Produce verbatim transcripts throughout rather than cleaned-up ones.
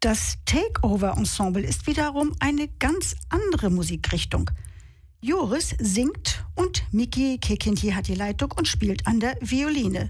Das Takeover-Ensemble ist wiederum eine ganz andere Musikrichtung. Joris singt und Miki Kekinti hat die Leitung und spielt an der Violine.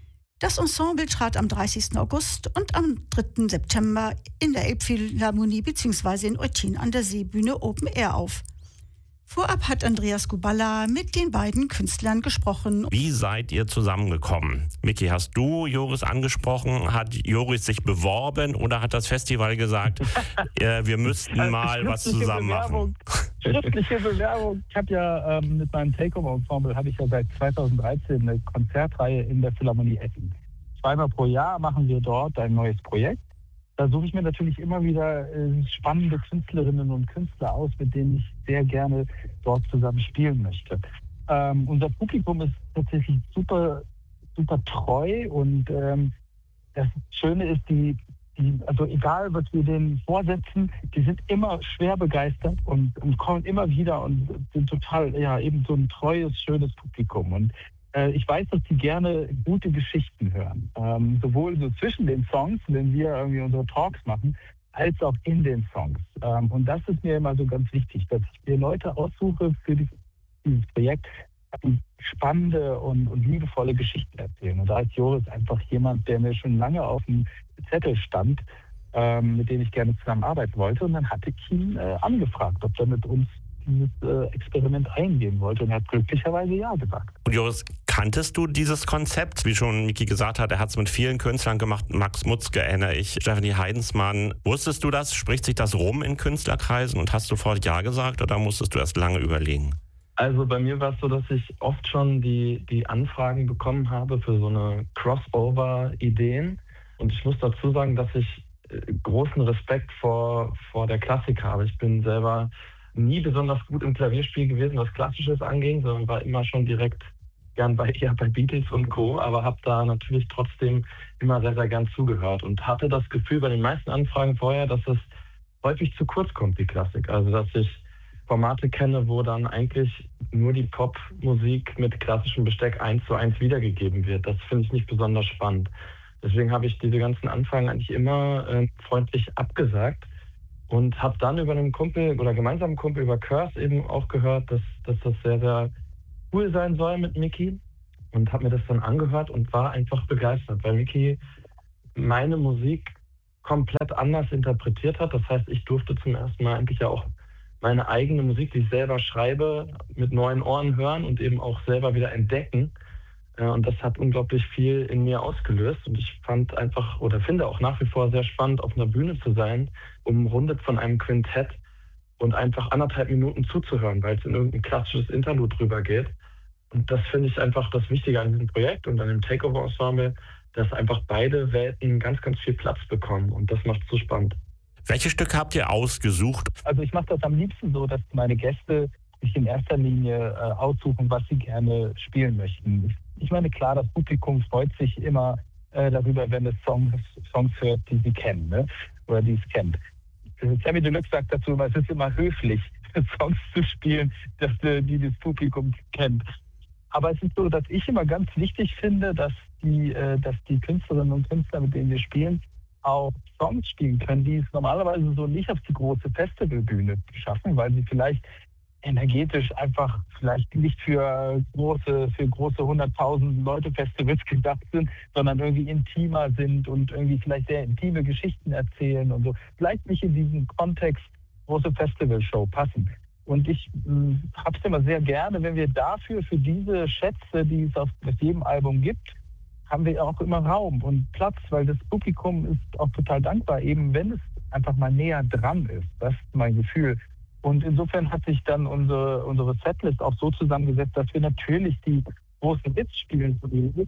Das Ensemble trat am dreißigsten August und am dritten September in der Elbphilharmonie bzw. in Eutin an der Seebühne Open Air auf. Vorab hat Andreas Kubala mit den beiden Künstlern gesprochen. Wie seid ihr zusammengekommen? Miki, hast du Joris angesprochen? Hat Joris sich beworben oder hat das Festival gesagt, äh, wir müssten mal was zusammen machen? Schriftliche Bewerbung. Ich habe ja ähm, mit meinem Takeover-Ensemble habe ich ja seit zweitausenddreizehn eine Konzertreihe in der Philharmonie Essen. Zweimal pro Jahr machen wir dort ein neues Projekt. Da suche ich mir natürlich immer wieder äh, spannende Künstlerinnen und Künstler aus, mit denen ich sehr gerne dort zusammen spielen möchte. Ähm, unser Publikum ist tatsächlich super, super treu und ähm, das Schöne ist, die, die, also egal was wir denen vorsetzen, die sind immer schwer begeistert und, und kommen immer wieder und sind total, ja, eben so ein treues, schönes Publikum. Und ich weiß, dass die gerne gute Geschichten hören. Ähm, sowohl so zwischen den Songs, wenn wir irgendwie unsere Talks machen, als auch in den Songs. Ähm, und das ist mir immer so ganz wichtig, dass ich mir Leute aussuche für dieses, dieses Projekt, die spannende und, und liebevolle Geschichten erzählen. Und da ist Joris einfach jemand, der mir schon lange auf dem Zettel stand, ähm, mit dem ich gerne zusammenarbeiten wollte. Und dann hatte ich ihn äh, angefragt, ob er mit uns dieses äh, Experiment eingehen wollte und er hat glücklicherweise ja gesagt. Und Joris, kanntest du dieses Konzept? Wie schon Miki gesagt hat, er hat es mit vielen Künstlern gemacht. Max Mutzke erinnere ich, Stefanie Heidensmann. Wusstest du das? Spricht sich das rum in Künstlerkreisen und hast du sofort ja gesagt oder musstest du erst lange überlegen? Also bei mir war es so, dass ich oft schon die, die Anfragen bekommen habe für so eine Crossover-Ideen. Und ich muss dazu sagen, dass ich großen Respekt vor, vor der Klassik habe. Ich bin selber nie besonders gut im Klavierspiel gewesen, was Klassisches anging, sondern war immer schon direkt gern bei eher bei Beatles und Co., aber habe da natürlich trotzdem immer sehr, sehr gern zugehört und hatte das Gefühl bei den meisten Anfragen vorher, dass es häufig zu kurz kommt, die Klassik. Also dass ich Formate kenne, wo dann eigentlich nur die Popmusik mit klassischem Besteck eins zu eins wiedergegeben wird. Das finde ich nicht besonders spannend. Deswegen habe ich diese ganzen Anfragen eigentlich immer äh, freundlich abgesagt. Und habe dann über einen Kumpel oder gemeinsamen Kumpel über Curse eben auch gehört, dass, dass das sehr, sehr cool sein soll mit Miki. Und habe mir das dann angehört und war einfach begeistert, weil Miki meine Musik komplett anders interpretiert hat. Das heißt, ich durfte zum ersten Mal eigentlich ja auch meine eigene Musik, die ich selber schreibe, mit neuen Ohren hören und eben auch selber wieder entdecken. Und das hat unglaublich viel in mir ausgelöst. Und ich fand einfach oder finde auch nach wie vor sehr spannend, auf einer Bühne zu sein, umrundet von einem Quintett und einfach anderthalb Minuten zuzuhören, weil es in irgendein klassisches Interlude drüber geht. Und das finde ich einfach das Wichtige an diesem Projekt und an dem Takeover-Ensemble, dass einfach beide Welten ganz, ganz viel Platz bekommen. Und das macht es so spannend. Welche Stücke habt ihr ausgesucht? Also ich mache das am liebsten so, dass meine Gäste sich in erster Linie äh, aussuchen, was sie gerne spielen möchten. Ich, ich meine, klar, das Publikum freut sich immer äh, darüber, wenn es Songs, Songs hört, die sie kennen, ne? Oder die es kennt. Sammy Deluxe sagt dazu immer, es ist immer höflich, Songs zu spielen, dass, äh, die das Publikum kennt. Aber es ist so, dass ich immer ganz wichtig finde, dass die, äh, dass die Künstlerinnen und Künstler, mit denen wir spielen, auch Songs spielen können, die es normalerweise so nicht auf die große Festivalbühne schaffen, weil sie vielleicht energetisch einfach vielleicht nicht für große, für große hunderttausend Leute Festivals gedacht sind, sondern irgendwie intimer sind und irgendwie vielleicht sehr intime Geschichten erzählen und so. Vielleicht nicht in diesen Kontext große Festivalshow passen. Und ich habe es immer sehr gerne, wenn wir dafür, für diese Schätze, die es auf, auf jedem Album gibt, haben wir auch immer Raum und Platz, weil das Publikum ist auch total dankbar, eben wenn es einfach mal näher dran ist. Das ist mein Gefühl. Und insofern hat sich dann unsere, unsere Setlist auch so zusammengesetzt, dass wir natürlich die großen Hits spielen,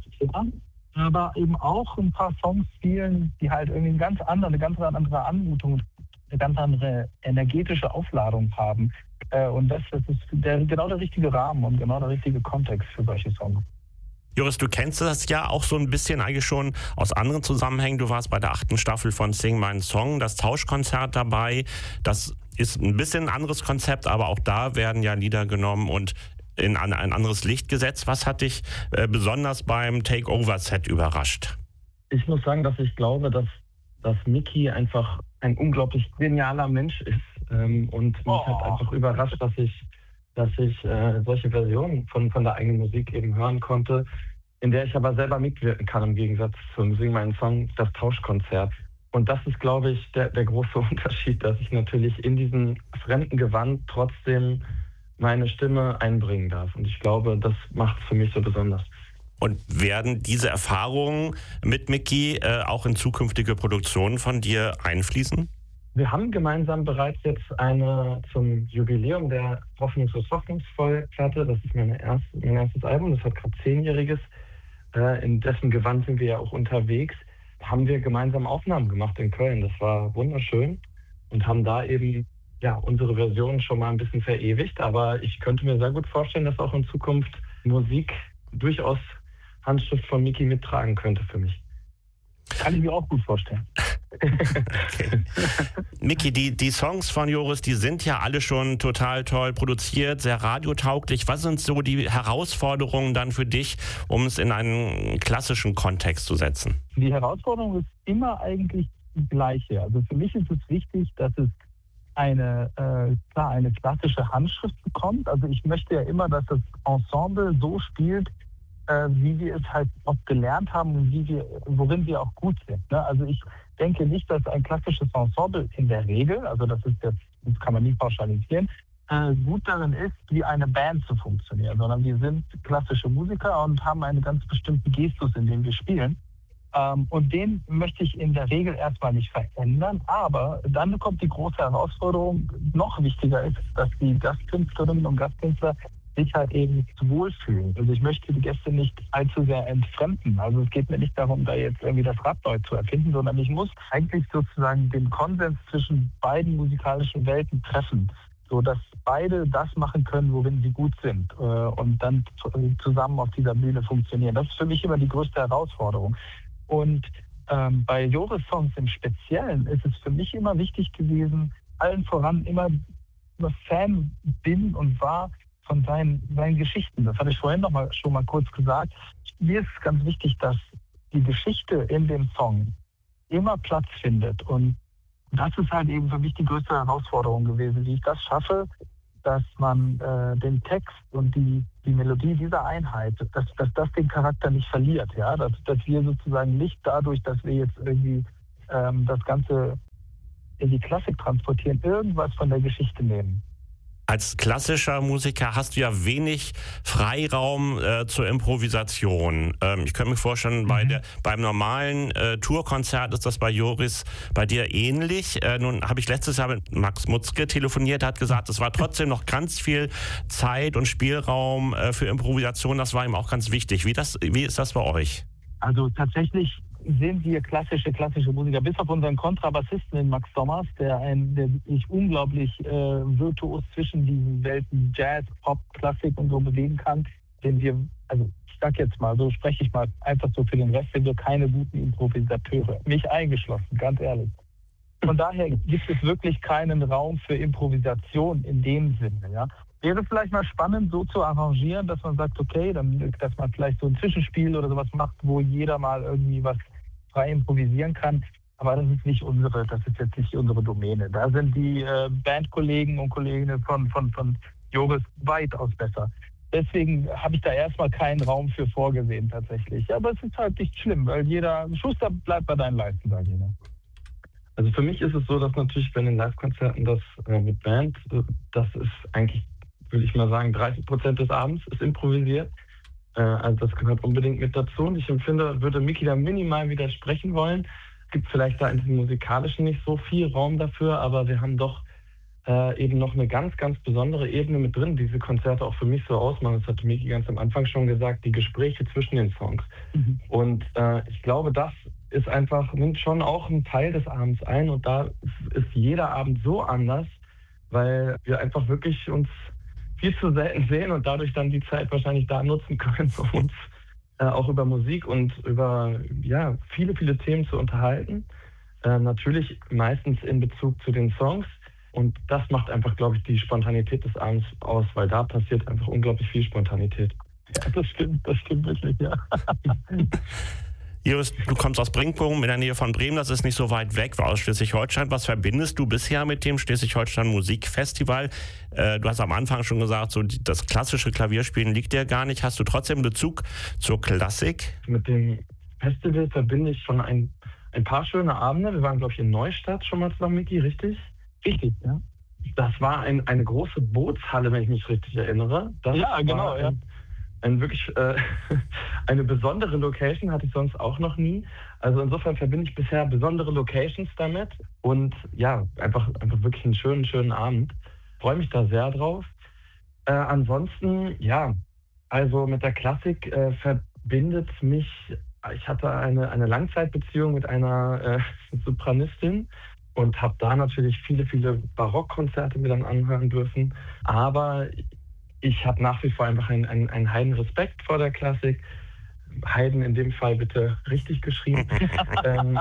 aber eben auch ein paar Songs spielen, die halt irgendwie eine ganz andere, eine ganz andere Anmutung, eine ganz andere energetische Aufladung haben. Und das, das ist der, genau der richtige Rahmen und genau der richtige Kontext für solche Songs. Joris, du kennst das ja auch so ein bisschen eigentlich schon aus anderen Zusammenhängen. Du warst bei der achten Staffel von Sing meinen Song, das Tauschkonzert dabei. Das ist ein bisschen ein anderes Konzept, aber auch da werden ja Lieder genommen und in ein anderes Licht gesetzt. Was hat dich äh, besonders beim Takeover-Set überrascht? Ich muss sagen, dass ich glaube, dass dass Miki einfach ein unglaublich genialer Mensch ist. Ähm, und mich Oh. hat einfach überrascht, dass ich, dass ich äh, solche Versionen von, von der eigenen Musik eben hören konnte, in der ich aber selber mitwirken kann, im Gegensatz zum Sing meinen Song, das Tauschkonzert. Und das ist, glaube ich, der, der große Unterschied, dass ich natürlich in diesem fremden Gewand trotzdem meine Stimme einbringen darf. Und ich glaube, das macht es für mich so besonders. Und werden diese Erfahrungen mit Miki äh, auch in zukünftige Produktionen von dir einfließen? Wir haben gemeinsam bereits jetzt eine zum Jubiläum der Hoffnungslos Hoffnungsvoll Platte. Das ist meine erste, mein erstes Album. Das hat gerade zehnjähriges. Äh, in dessen Gewand sind wir ja auch unterwegs. Haben wir gemeinsam Aufnahmen gemacht in Köln. Das war wunderschön und haben da eben ja unsere Version schon mal ein bisschen verewigt. Aber ich könnte mir sehr gut vorstellen, dass auch in Zukunft Musik durchaus Handschrift von Miki mittragen könnte für mich. Kann ich mir auch gut vorstellen. Okay. Miki, die, die Songs von Joris, die sind ja alle schon total toll produziert, sehr radiotauglich. Was sind so die Herausforderungen dann für dich, um es in einen klassischen Kontext zu setzen? Die Herausforderung ist immer eigentlich die gleiche. Also für mich ist es wichtig, dass es eine, äh, klar, eine klassische Handschrift bekommt. Also ich möchte ja immer, dass das Ensemble so spielt, äh, wie wir es halt oft gelernt haben und wie wir, worin wir auch gut sind. Ne? Also ich denke nicht, dass ein klassisches Ensemble in der Regel, also das ist jetzt, das kann man nie pauschalisieren, äh, gut darin ist, wie eine Band zu funktionieren, sondern wir sind klassische Musiker und haben einen ganz bestimmten Gestus, in dem wir spielen. Ähm, und den möchte ich in der Regel erstmal nicht verändern, aber dann kommt die große Herausforderung, noch wichtiger ist, dass die Gastkünstlerinnen und Gastkünstler sich halt eben wohlfühlen. Also ich möchte die Gäste nicht allzu sehr entfremden. Also es geht mir nicht darum, da jetzt irgendwie das Rad neu zu erfinden, sondern ich muss eigentlich sozusagen den Konsens zwischen beiden musikalischen Welten treffen, so dass beide das machen können, worin sie gut sind äh, und dann zusammen auf dieser Bühne funktionieren. Das ist für mich immer die größte Herausforderung. Und ähm, bei Joris Songs im Speziellen ist es für mich immer wichtig gewesen, allen voran immer, immer Fan bin und war von seinen, seinen Geschichten. Das hatte ich vorhin noch mal, schon mal kurz gesagt. Mir ist ganz wichtig, dass die Geschichte in dem Song immer Platz findet. Und das ist halt eben für mich die größte Herausforderung gewesen, wie ich das schaffe, dass man äh, den Text und die, die Melodie dieser Einheit, dass, dass das den Charakter nicht verliert. Ja? Dass, dass wir sozusagen nicht dadurch, dass wir jetzt irgendwie ähm, das Ganze in die Klassik transportieren, irgendwas von der Geschichte nehmen. Als klassischer Musiker hast du ja wenig Freiraum äh, zur Improvisation. Ähm, ich könnte mir vorstellen, mhm. bei der, beim normalen äh, Tourkonzert ist das bei Joris bei dir ähnlich. Äh, nun habe ich letztes Jahr mit Max Mutzke telefoniert, der hat gesagt, es war trotzdem noch ganz viel Zeit und Spielraum äh, für Improvisation. Das war ihm auch ganz wichtig. Wie, das, wie ist das bei euch? Also tatsächlich sind wir klassische, klassische Musiker, bis auf unseren Kontrabassisten, den Max Sommers, der, ein, der sich unglaublich äh, virtuos zwischen diesen Welten Jazz, Pop, Klassik und so bewegen kann, den wir, also ich sag jetzt mal, so spreche ich mal einfach so für den Rest, sind wir keine guten Improvisateure, mich eingeschlossen, ganz ehrlich. Von daher gibt es wirklich keinen Raum für Improvisation in dem Sinne, ja. Wäre vielleicht mal spannend, so zu arrangieren, dass man sagt, okay, dann, dass man vielleicht so ein Zwischenspiel oder sowas macht, wo jeder mal irgendwie was frei improvisieren kann. Aber das ist nicht unsere, das ist jetzt nicht unsere Domäne. Da sind die äh, Bandkollegen und Kolleginnen von, von, von Joris weitaus besser. Deswegen habe ich da erstmal keinen Raum für vorgesehen tatsächlich. Aber es ist halt nicht schlimm, weil jeder Schuster bleibt bei deinen Leisten, sage ich. Ne? Also für mich ist es so, dass natürlich bei den Live-Konzerten das äh, mit Band, das ist eigentlich, würde ich mal sagen, dreißig Prozent des Abends ist improvisiert. Äh, also das gehört unbedingt mit dazu. Und ich empfinde, würde Miki da minimal widersprechen wollen. Es gibt vielleicht da in diesem Musikalischen nicht so viel Raum dafür, aber wir haben doch äh, eben noch eine ganz, ganz besondere Ebene mit drin, die diese Konzerte auch für mich so ausmachen. Das hatte Miki ganz am Anfang schon gesagt, die Gespräche zwischen den Songs. Mhm. Und äh, ich glaube, das ist einfach, nimmt schon auch einen Teil des Abends ein. Und da ist jeder Abend so anders, weil wir einfach wirklich uns viel zu selten sehen und dadurch dann die Zeit wahrscheinlich da nutzen können, um uns äh, auch über Musik und über ja viele, viele Themen zu unterhalten. Äh, natürlich meistens in Bezug zu den Songs. Und das macht einfach, glaube ich, die Spontanität des Abends aus, weil da passiert einfach unglaublich viel Spontanität. Ja, das stimmt, das stimmt wirklich, ja. Joris, du kommst aus Brinckbohm in der Nähe von Bremen, das ist nicht so weit weg aus Schleswig-Holstein. Was verbindest du bisher mit dem Schleswig-Holstein Musikfestival? Äh, du hast am Anfang schon gesagt, so die, das klassische Klavierspielen liegt dir gar nicht. Hast du trotzdem Bezug zur Klassik? Mit dem Festival verbinde ich schon ein, ein paar schöne Abende. Wir waren, glaube ich, in Neustadt schon mal zusammen, Miki, richtig? Richtig, ja. Das war ein, eine große Bootshalle, wenn ich mich richtig erinnere. Das ja, genau, ja. Ein, ein wirklich äh, eine besondere Location, hatte ich sonst auch noch nie. Also insofern verbinde ich bisher besondere Locations damit und ja, einfach, einfach wirklich einen schönen, schönen Abend. Freue mich da sehr drauf. Äh, ansonsten, ja, also mit der Klassik äh, verbindet mich, ich hatte eine, eine Langzeitbeziehung mit einer äh, Sopranistin und habe da natürlich viele, viele Barockkonzerte mir dann anhören dürfen. Aber ich habe nach wie vor einfach einen, einen, einen heiden Respekt vor der Klassik. Heiden in dem Fall bitte richtig geschrieben. ähm,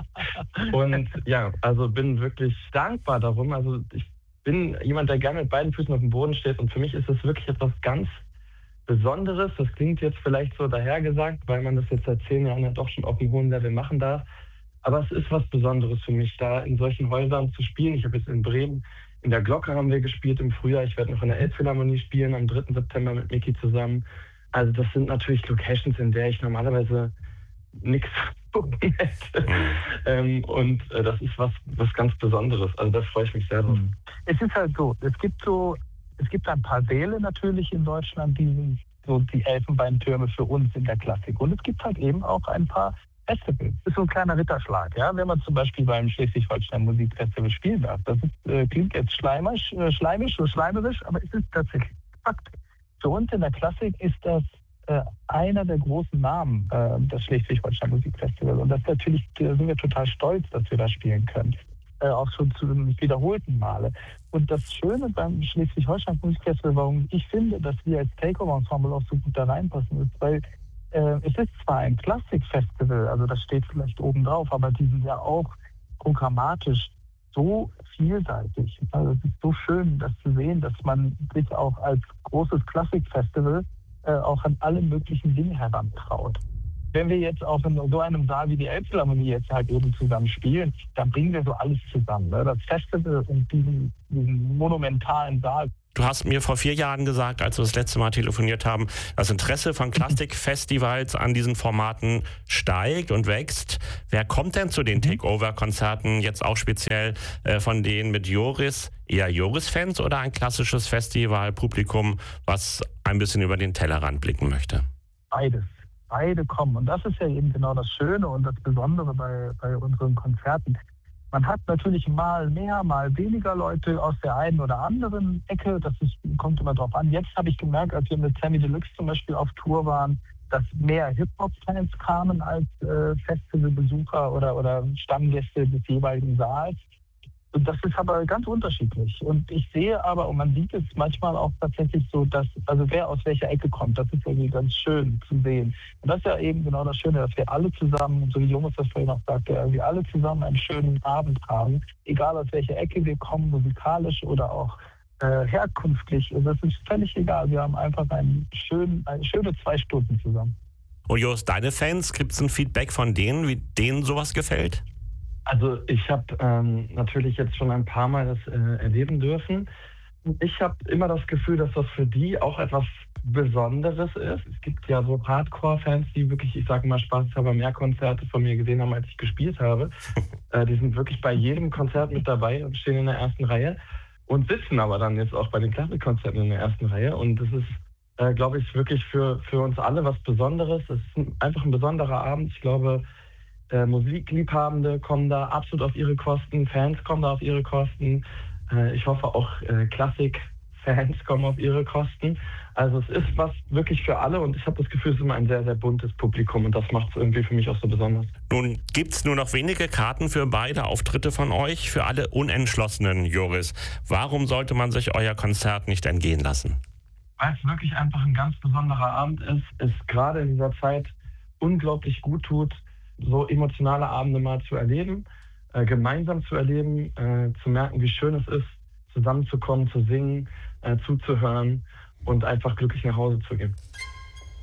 und ja, also bin wirklich dankbar darum. Also ich bin jemand, der gerne mit beiden Füßen auf dem Boden steht und für mich ist es wirklich etwas ganz Besonderes. Das klingt jetzt vielleicht so dahergesagt, weil man das jetzt seit zehn Jahren ja doch schon auf einem hohen Level machen darf. Aber es ist was Besonderes für mich, da in solchen Häusern zu spielen. Ich habe jetzt in Bremen in der Glocke haben wir gespielt im Frühjahr. Ich werde noch in der Elbphilharmonie spielen am dritten September mit Miki zusammen. Also das sind natürlich Locations, in der ich normalerweise nichts tun hätte. ähm, und äh, das ist was, was ganz Besonderes. Also da freue ich mich sehr drauf. Es ist halt so, es gibt so, es gibt ein paar Säle natürlich in Deutschland, die sind so die Elfenbeintürme für uns in der Klassik. Und es gibt halt eben auch ein paar Festivals. Das ist so ein kleiner Ritterschlag, ja, wenn man zum Beispiel beim Schleswig-Holstein Musikfestival spielen darf. Das ist, äh, klingt jetzt schleimisch, äh, schleimisch oder schleimerisch, aber es ist tatsächlich Fakt. Für uns in der Klassik ist das äh, einer der großen Namen, äh, das Schleswig-Holstein Musikfestival. Und das natürlich, da sind wir total stolz, dass wir da spielen können. Äh, auch schon zu wiederholten Male. Und das Schöne beim Schleswig-Holstein Musikfestival, warum ich finde, dass wir als Takeover-Ensemble auch so gut da reinpassen, ist, weil Äh, es ist zwar ein Klassikfestival, also das steht vielleicht oben drauf, aber die sind ja auch programmatisch so vielseitig. Also es ist so schön, das zu sehen, dass man sich auch als großes Klassikfestival äh, auch an alle möglichen Dinge herantraut. Wenn wir jetzt auch in so einem Saal wie die Elbphilharmonie jetzt halt eben zusammen spielen, dann bringen wir so alles zusammen. Ne? Das Festival und diesen, diesen monumentalen Saal. Du hast mir vor vier Jahren gesagt, als wir das letzte Mal telefoniert haben, das Interesse von Klassikfestivals an diesen Formaten steigt und wächst. Wer kommt denn zu den Takeover-Konzerten, jetzt auch speziell äh, von denen mit Joris? Eher Joris-Fans oder ein klassisches Festivalpublikum, was ein bisschen über den Tellerrand blicken möchte? Beides. Beide kommen. Und das ist ja eben genau das Schöne und das Besondere bei, bei unseren Konzerten. Man hat natürlich mal mehr, mal weniger Leute aus der einen oder anderen Ecke. Das ist, kommt immer drauf an. Jetzt habe ich gemerkt, als wir mit Sammy Deluxe zum Beispiel auf Tour waren, dass mehr Hip-Hop-Fans kamen als äh, Festivalbesucher oder, oder Stammgäste des jeweiligen Saals. Und das ist aber ganz unterschiedlich. Und ich sehe aber, und man sieht es manchmal auch tatsächlich so, dass, also wer aus welcher Ecke kommt, das ist irgendwie ganz schön zu sehen. Und das ist ja eben genau das Schöne, dass wir alle zusammen, so wie Jonas das vorhin auch sagte, wir alle zusammen einen schönen Abend haben, egal aus welcher Ecke wir kommen, musikalisch oder auch äh, herkunftlich. Also das ist völlig egal. Wir haben einfach einen schönen, eine schöne zwei Stunden zusammen. Und Jos, deine Fans, gibt es ein Feedback von denen, wie denen sowas gefällt? Also ich habe ähm, natürlich jetzt schon ein paar Mal das äh, erleben dürfen. Ich habe immer das Gefühl, dass das für die auch etwas Besonderes ist. Es gibt ja so Hardcore-Fans, die wirklich, ich sage mal spaßeshalber, mehr Konzerte von mir gesehen haben, als ich gespielt habe. äh, die sind wirklich bei jedem Konzert mit dabei und stehen in der ersten Reihe und sitzen aber dann jetzt auch bei den Klassikkonzerten in der ersten Reihe. Und das ist, äh, glaube ich, wirklich für, für uns alle was Besonderes. Es ist ein, einfach ein besonderer Abend. Ich glaube, Äh, Musikliebhabende kommen da absolut auf ihre Kosten, Fans kommen da auf ihre Kosten. Äh, ich hoffe auch äh, Klassik-Fans kommen auf ihre Kosten. Also es ist was wirklich für alle und ich habe das Gefühl, es ist immer ein sehr, sehr buntes Publikum und das macht es irgendwie für mich auch so besonders. Nun gibt es nur noch wenige Karten für beide Auftritte von euch, für alle Unentschlossenen, Joris. Warum sollte man sich euer Konzert nicht entgehen lassen? Weil es wirklich einfach ein ganz besonderer Abend ist, es gerade in dieser Zeit unglaublich gut tut, so emotionale Abende mal zu erleben, äh, gemeinsam zu erleben, äh, zu merken, wie schön es ist, zusammenzukommen, zu singen, äh, zuzuhören und einfach glücklich nach Hause zu gehen.